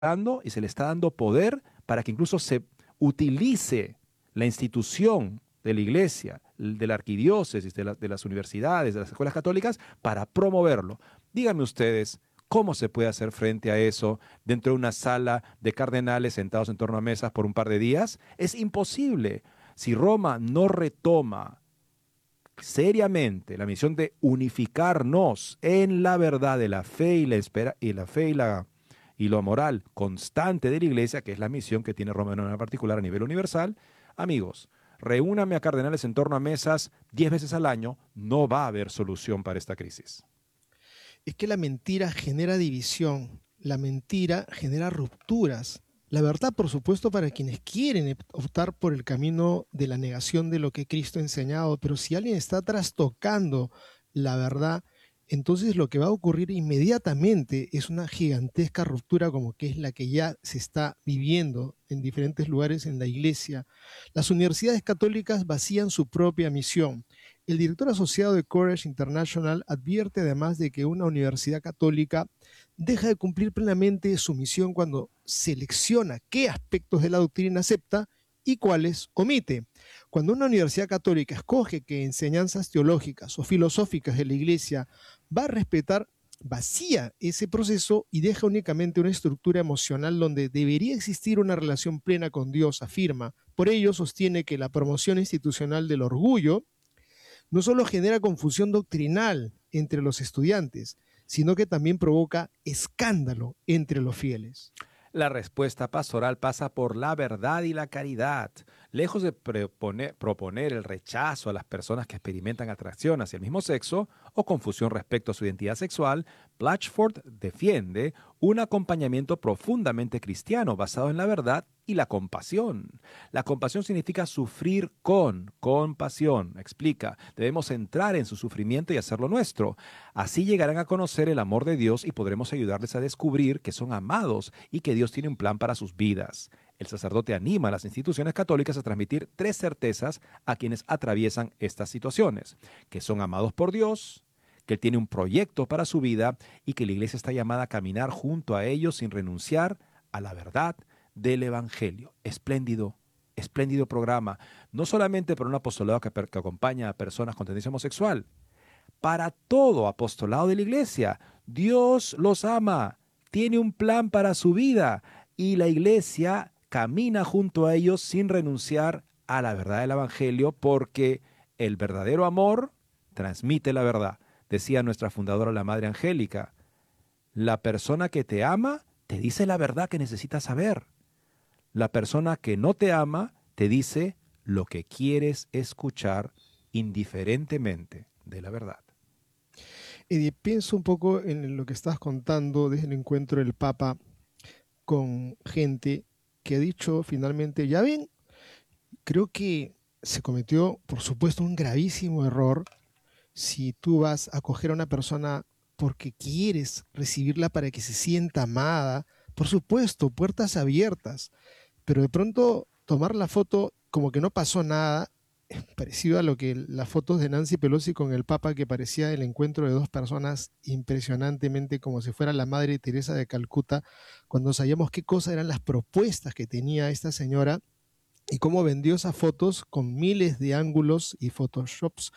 dando y se le está dando poder para que incluso se utilice la institución de la iglesia, de la arquidiócesis, de las universidades, de las escuelas católicas, para promoverlo. Díganme ustedes, ¿cómo se puede hacer frente a eso dentro de una sala de cardenales sentados en torno a mesas por un par de días? Es imposible. Si Roma no retoma seriamente la misión de unificarnos en la verdad de la fe y la espera y la fe y lo moral constante de la iglesia, que es la misión que tiene Roma de manera particular a nivel universal, amigos, reúname a cardenales en torno a mesas 10 veces al año, no va a haber solución para esta crisis. Es que la mentira genera división, la mentira genera rupturas. La verdad, por supuesto, para quienes quieren optar por el camino de la negación de lo que Cristo ha enseñado, pero si alguien está trastocando la verdad, entonces lo que va a ocurrir inmediatamente es una gigantesca ruptura como que es la que ya se está viviendo en diferentes lugares en la iglesia. Las universidades católicas vacían su propia misión. El director asociado de Courage International advierte además de que una universidad católica deja de cumplir plenamente su misión cuando selecciona qué aspectos de la doctrina acepta y cuáles omite. Cuando una universidad católica escoge que enseñanzas teológicas o filosóficas de la iglesia va a respetar, vacía ese proceso y deja únicamente una estructura emocional donde debería existir una relación plena con Dios, afirma. Por ello sostiene que la promoción institucional del orgullo no solo genera confusión doctrinal entre los estudiantes, sino que también provoca escándalo entre los fieles. La respuesta pastoral pasa por la verdad y la caridad. Lejos de proponer el rechazo a las personas que experimentan atracción hacia el mismo sexo o confusión respecto a su identidad sexual, Blatchford defiende un acompañamiento profundamente cristiano basado en la verdad y la compasión. La compasión significa sufrir con compasión. Explica, debemos entrar en su sufrimiento y hacerlo nuestro. Así llegarán a conocer el amor de Dios y podremos ayudarles a descubrir que son amados y que Dios tiene un plan para sus vidas. El sacerdote anima a las instituciones católicas a transmitir 3 certezas a quienes atraviesan estas situaciones: que son amados por Dios, que Él tiene un proyecto para su vida y que la iglesia está llamada a caminar junto a ellos sin renunciar a la verdad del Evangelio. Espléndido, espléndido programa, no solamente para un apostolado que acompaña a personas con tendencia homosexual, para todo apostolado de la iglesia. Dios los ama, tiene un plan para su vida y la iglesia camina junto a ellos sin renunciar a la verdad del Evangelio, porque el verdadero amor transmite la verdad. Decía nuestra fundadora, la Madre Angélica, la persona que te ama te dice la verdad que necesitas saber. La persona que no te ama te dice lo que quieres escuchar indiferentemente de la verdad. Pienso un poco en lo que estás contando desde el encuentro del Papa con gente que ha dicho finalmente, ya ven, creo que se cometió, por supuesto, un gravísimo error si tú vas a acoger a una persona porque quieres recibirla para que se sienta amada. Por supuesto, puertas abiertas, pero de pronto tomar la foto como que no pasó nada, parecido a lo que las fotos de Nancy Pelosi con el Papa, que parecía el encuentro de dos personas impresionantemente como si fuera la Madre Teresa de Calcuta, cuando sabíamos qué cosas eran las propuestas que tenía esta señora y cómo vendió esas fotos con miles de ángulos y photoshops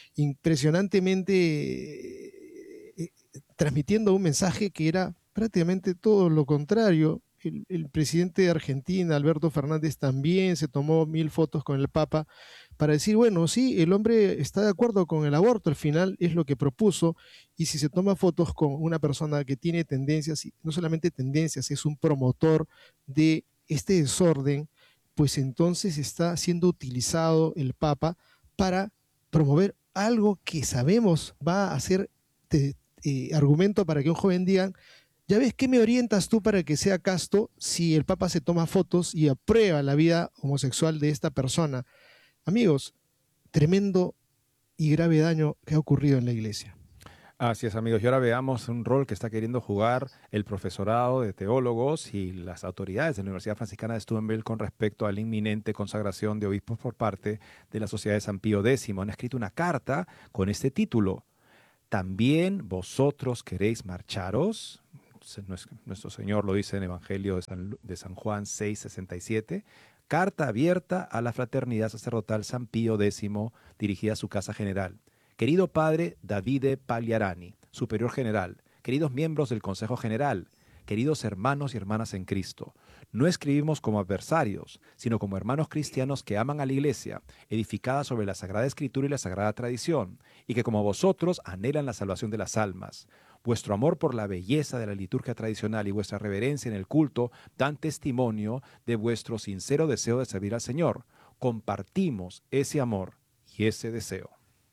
impresionantemente transmitiendo un mensaje que era prácticamente todo lo contrario. El presidente de Argentina, Alberto Fernández, también se tomó 1000 fotos con el Papa para decir, bueno, sí, el hombre está de acuerdo con el aborto, al final es lo que propuso, y si se toma fotos con una persona que tiene tendencias, y no solamente tendencias, es un promotor de este desorden, pues entonces está siendo utilizado el Papa para promover algo que sabemos va a ser argumento para que un joven diga, ya ves, ¿qué me orientas tú para que sea casto si el Papa se toma fotos y aprueba la vida homosexual de esta persona? Amigos, tremendo y grave daño que ha ocurrido en la iglesia. Así es, amigos. Y ahora veamos un rol que está queriendo jugar el profesorado de teólogos y las autoridades de la Universidad Franciscana de Steubenville con respecto a la inminente consagración de obispos por parte de la Sociedad de San Pío X. Han escrito una carta con este título: ¿también vosotros queréis marcharos? Nuestro Señor lo dice en el Evangelio de San Juan 6:67, carta abierta a la fraternidad sacerdotal San Pío X, dirigida a su casa general. Querido padre Davide Pagliarani, superior general, queridos miembros del Consejo General, queridos hermanos y hermanas en Cristo, no escribimos como adversarios, sino como hermanos cristianos que aman a la Iglesia, edificada sobre la Sagrada Escritura y la Sagrada Tradición, y que como vosotros anhelan la salvación de las almas. Vuestro amor por la belleza de la liturgia tradicional y vuestra reverencia en el culto dan testimonio de vuestro sincero deseo de servir al Señor. Compartimos ese amor y ese deseo.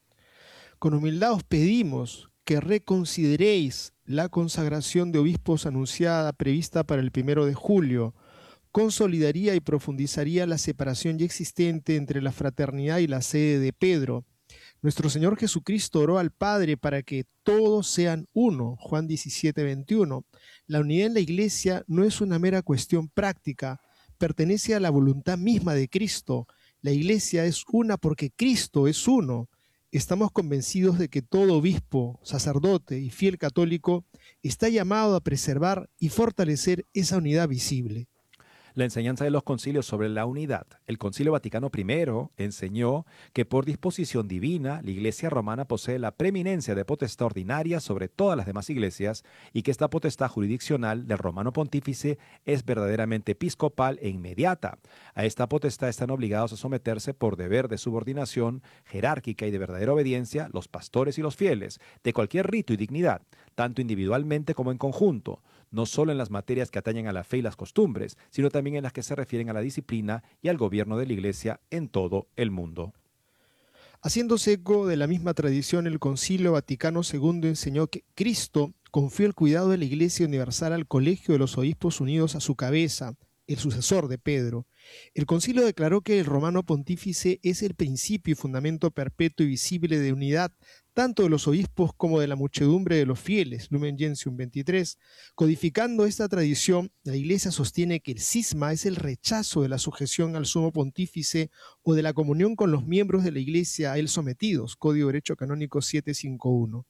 Con humildad os pedimos que reconsideréis la consagración de obispos anunciada prevista para el 1 de julio. Consolidaría y profundizaría la separación ya existente entre la fraternidad y la sede de Pedro. Nuestro Señor Jesucristo oró al Padre para que todos sean uno, Juan 17:21. La unidad en la Iglesia no es una mera cuestión práctica, pertenece a la voluntad misma de Cristo. La Iglesia es una porque Cristo es uno. Estamos convencidos de que todo obispo, sacerdote y fiel católico está llamado a preservar y fortalecer esa unidad visible. La enseñanza de los concilios sobre la unidad. El Concilio Vaticano I enseñó que por disposición divina la Iglesia romana posee la preeminencia de potestad ordinaria sobre todas las demás iglesias y que esta potestad jurisdiccional del romano pontífice es verdaderamente episcopal e inmediata. A esta potestad están obligados a someterse por deber de subordinación jerárquica y de verdadera obediencia los pastores y los fieles, de cualquier rito y dignidad, tanto individualmente como en conjunto, no solo en las materias que atañen a la fe y las costumbres, sino también en las que se refieren a la disciplina y al gobierno de la Iglesia en todo el mundo. Haciéndose eco de la misma tradición, el Concilio Vaticano II enseñó que Cristo confió el cuidado de la Iglesia Universal al Colegio de los Obispos unidos a su cabeza, el sucesor de Pedro. El concilio declaró que el romano pontífice es el principio y fundamento perpetuo y visible de unidad tanto de los obispos como de la muchedumbre de los fieles, Lumen Gentium 23. Codificando esta tradición, la Iglesia sostiene que el cisma es el rechazo de la sujeción al sumo pontífice o de la comunión con los miembros de la Iglesia a él sometidos, Código de Derecho Canónico 751.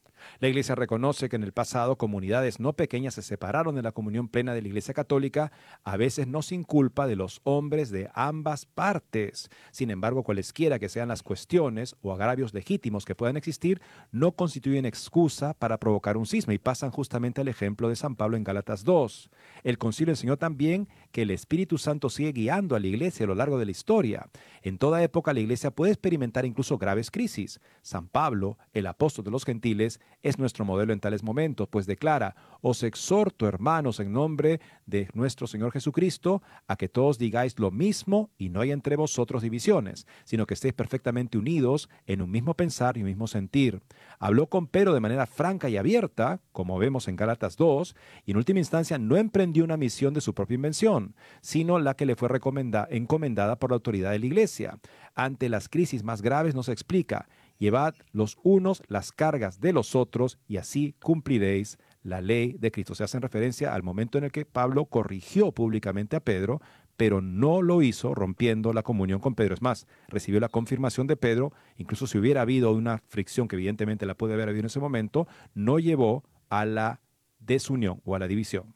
La Iglesia reconoce que en el pasado comunidades no pequeñas se separaron de la comunión plena de la Iglesia Católica, a veces no sin culpa de los hombres de ambas partes. Sin embargo, cualesquiera que sean las cuestiones o agravios legítimos que puedan existir, no constituyen excusa para provocar un cisma y pasan justamente al ejemplo de San Pablo en Gálatas 2. El concilio enseñó también que el Espíritu Santo sigue guiando a la Iglesia a lo largo de la historia. En toda época la Iglesia puede experimentar incluso graves crisis. San Pablo, el apóstol de los gentiles, es nuestro modelo en tales momentos, pues declara: os exhorto, hermanos, en nombre de nuestro Señor Jesucristo, a que todos digáis lo mismo y no hay entre vosotros divisiones, sino que estéis perfectamente unidos en un mismo pensar y un mismo sentir. Habló con Pedro de manera franca y abierta, como vemos en Gálatas 2, y en última instancia no emprendió una misión de su propia invención, sino la que le fue encomendada por la autoridad de la Iglesia. Ante las crisis más graves nos explica: llevad los unos las cargas de los otros y así cumpliréis la ley de Cristo. Se hace referencia al momento en el que Pablo corrigió públicamente a Pedro, pero no lo hizo rompiendo la comunión con Pedro. Es más, recibió la confirmación de Pedro. Incluso si hubiera habido una fricción, que evidentemente la puede haber habido en ese momento, no llevó a la desunión o a la división.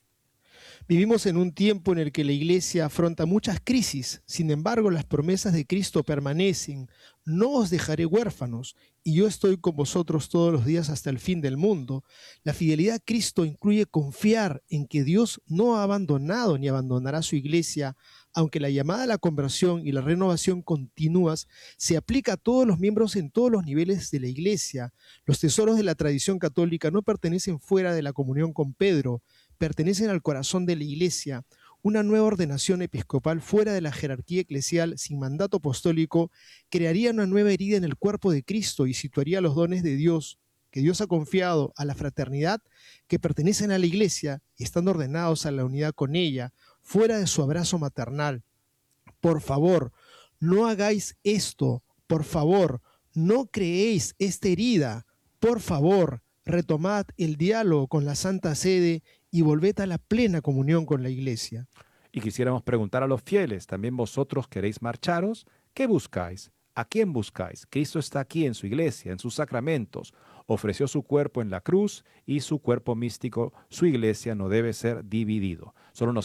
Vivimos en un tiempo en el que la Iglesia afronta muchas crisis. Sin embargo, las promesas de Cristo permanecen. No os dejaré huérfanos, y yo estoy con vosotros todos los días hasta el fin del mundo. La fidelidad a Cristo incluye confiar en que Dios no ha abandonado ni abandonará su Iglesia, aunque la llamada a la conversión y la renovación continuas se aplica a todos los miembros en todos los niveles de la Iglesia. Los tesoros de la tradición católica no pertenecen fuera de la comunión con Pedro, pertenecen al corazón de la Iglesia. Una nueva ordenación episcopal fuera de la jerarquía eclesial sin mandato apostólico crearía una nueva herida en el cuerpo de Cristo y situaría los dones de Dios que Dios ha confiado a la fraternidad, que pertenecen a la Iglesia y están ordenados a la unidad con ella, fuera de su abrazo maternal. Por favor, no hagáis esto. Por favor, no creéis esta herida. Por favor, retomad el diálogo con la Santa Sede y volved a la plena comunión con la Iglesia. Y quisiéramos preguntar a los fieles: ¿también vosotros queréis marcharos? ¿Qué buscáis? ¿A quién buscáis? Cristo está aquí en su Iglesia, en sus sacramentos. ofreció su cuerpo en la cruz y su cuerpo místico, su iglesia, no debe ser dividido. Solo